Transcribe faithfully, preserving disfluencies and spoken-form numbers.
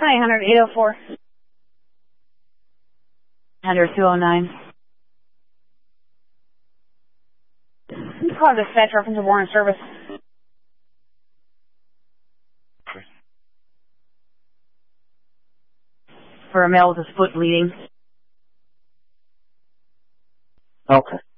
Hi, Hunter, eight oh four. Hunter, two oh nine. Call dispatch reference of warrant service. Okay. For a male with his foot bleeding. Okay.